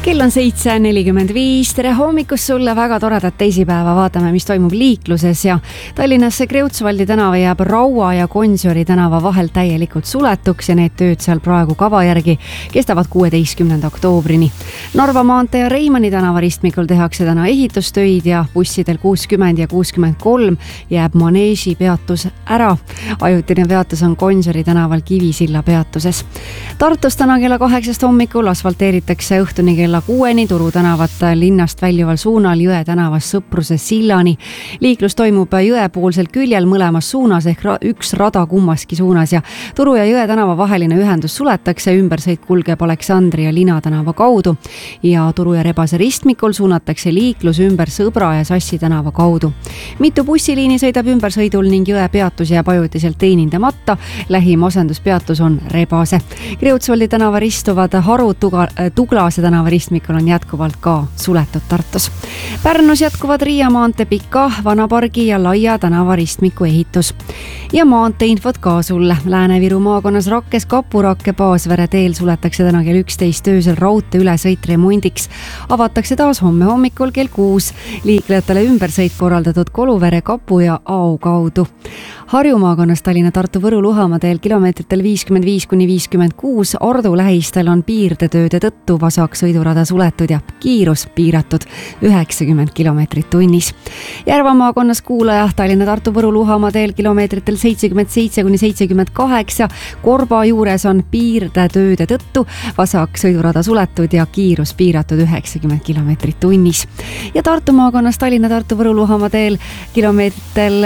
Kell on 7:45. Tere hommikust sulle, väga toredat teisipäeva. Vaatame, mis toimub liikluses ja Tallinnasse Kreutzwaldi tänava jääb Raua ja Gonsiori tänava vahel täielikult suletuks ja need tööd seal praegu kava järgi kestavad 16. oktoobrini. Narva maantee ja Reimanni tänava ristmikul tehakse täna ehitustöid ja bussidel 60 ja 63 jääb maneeži peatus ära. Ajutine peatus on Gonsiori tänaval Kivisilla peatuses. Tartus täna kella 8 hommikul asfalteeritakse õhtuni kella 6 Turu tänavat linnast väljuval suunal Jõe tänavas Sõpruse sillani. Liiklus toimub jõepoolsel küljel mõlemas suunas ehk üks rada kummaski suunas ja Turu ja Jõe tänava vaheline ühendus suletakse, ümbersõit kulgeb Aleksandri ja Lina tänava kaudu ja Turu ja Rebase ristmikul suunatakse liiklus ümber Sõbra ja Sassi tänava kaudu. Mitu bussiliini sõidab ümbersõidul ning Jõe peatus jääb ajutiselt teenindamata, lähim asenduspeatus on Rebase. Kreutzwaldi tänava ristuvad Harud Tuglase tänava ristmikul on jätkuvalt ka suletud Tartus. Pärnus jätkuvad Riia maantee Pika, Vanapargi ja Laia tänava ristmiku ehitus. Ja maanteeinfot ka sulle. Lääne-Viru maakonnas Rakkes Kapurakke Paasvere teel suletakse täna kell 11 öösel raudtee ülesõit remondiks. Avatakse taas homme hommikul kell 6. Liiklejatele ümbersõit korraldatud Koluvere, Kapu ja Ao kaudu. Harju maakonnas Tallinna-Tartu-Võru-Luhamaa teel kilomeetritel 55–56 Ordu lähistel on piirdetööde tõttu vasak sõidurada suletud ja kiirus piiratud 90 kilomeetrit tunnis. Järva maakonnas kuulaja Tallinna-Tartu-Võru-Luhamaa teel kilomeetritel 77–78 Korba juures on piirdetööde tõttu vasak sõidurada suletud ja kiirus piiratud 90 kilomeetrit tunnis. Ja Tartu maakonnas Tallinna-Tartu-Võru-Luhamaa teel kilomeetritel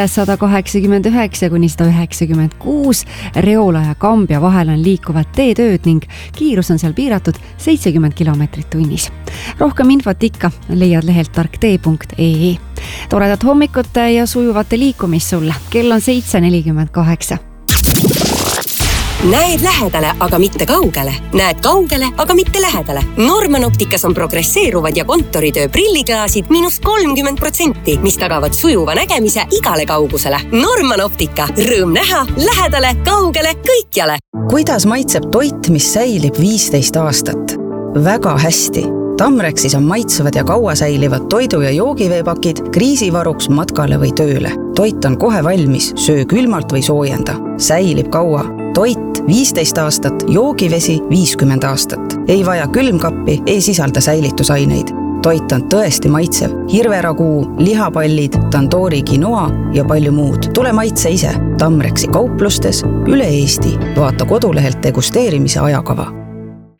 189–196 Reola ja Kambja vahel on liikuvad teetööd ning kiirus on seal piiratud 70 kilomeetrit tunnis. Rohkem infot ikka leiad lehelt tarktee.ee. Toredat hommikut ja sujuvat liikumist sulle. Kell on 7:48. Näed lähedale, aga mitte kaugele. Näed kaugele, aga mitte lähedale. Norman Opticas on progresseeruvad ja kontoritöö prilliklaasid -30%, mis tagavad sujuva nägemise igale kaugusele. Norman Optica. Rõõm näha, lähedale, kaugele, kõikjale. Kuidas maitseb toit, mis säilib 15 aastat? Väga hästi. Tamrexis on maitsevad ja kaua säilivad toidu- ja joogiveepakid kriisivaruks matkale või tööle. Toit on kohe valmis, söö külmalt või soojenda. Säilib kaua. Toit 15 aastat, joogivesi 50 aastat. Ei vaja külmkappi, ei sisalda säilitusaineid. Toit on tõesti maitsev. Hirveraguu, lihapallid, tandoori quinoa ja palju muud. Tule maitse ise. Tamrexi kauplustes üle Eesti. Vaata kodulehelt degusteerimise ajakava.